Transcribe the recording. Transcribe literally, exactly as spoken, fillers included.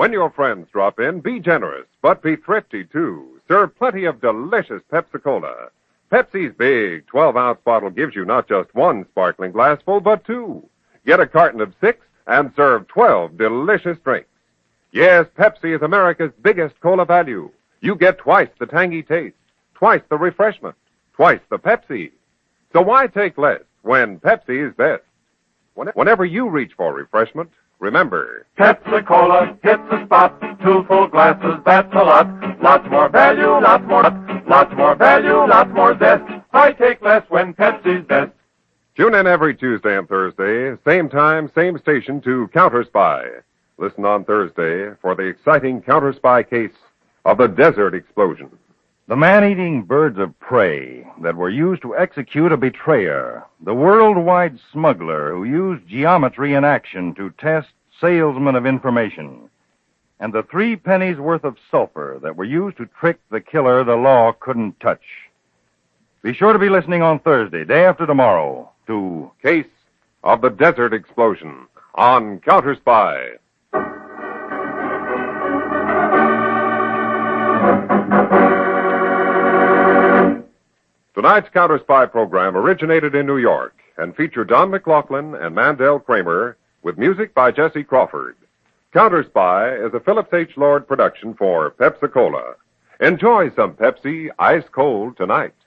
When your friends drop in, be generous, but be thrifty, too. Serve plenty of delicious Pepsi-Cola. Pepsi's big twelve-ounce bottle gives you not just one sparkling glassful, but two. Get a carton of six and serve twelve delicious drinks. Yes, Pepsi is America's biggest cola value. You get twice the tangy taste, twice the refreshment, twice the Pepsi. So why take less when Pepsi is best? Whenever you reach for refreshment, remember, Pepsi-Cola hits the spot. Two full glasses, that's a lot. Lots more value, lots more, lots more value, lots more zest. I take less when Pepsi's best. Tune in every Tuesday and Thursday, same time, same station, to Counter Spy. Listen on Thursday for the exciting Counter Spy case of the Desert Explosion. The man-eating birds of prey that were used to execute a betrayer, the worldwide smuggler who used geometry in action to test salesmen of information, and the three pennies worth of sulfur that were used to trick the killer the law couldn't touch. Be sure to be listening on Thursday, day after tomorrow, to Case of the Desert Explosion on Counter Spy. Tonight's Counter Spy program originated in New York and featured Don McLaughlin and Mandel Kramer with music by Jesse Crawford. Counter Spy is a Phillips H. Lord production for Pepsi-Cola. Enjoy some Pepsi ice cold tonight.